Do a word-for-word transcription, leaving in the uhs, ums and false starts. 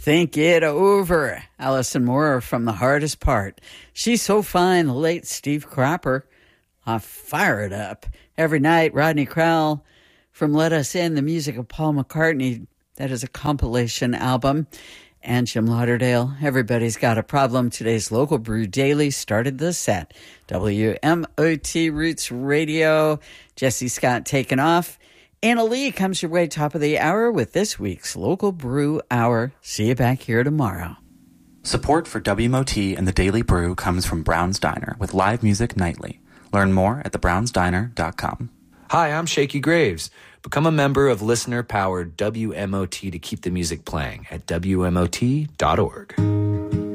Think it over. Alison Moore from The Hardest Part. She's So Fine, the late Steve Cropper. I fire it up. Every night, Rodney Crowell from Let Us In, the music of Paul McCartney. That is a compilation album. And Jim Lauderdale, Everybody's Got a Problem. Today's Local Brew Daily started the set. W M O T Roots Radio. Jesse Scott taking off. Anna Lee comes your way top of the hour with this week's Local Brew Hour. See you back here tomorrow. Support for W M O T and the Daily Brew comes from Brown's Diner with live music nightly. Learn more at the browns diner dot com. Hi, I'm Shaky Graves. Become a member of listener-powered W M O T to keep the music playing at W M O T dot org.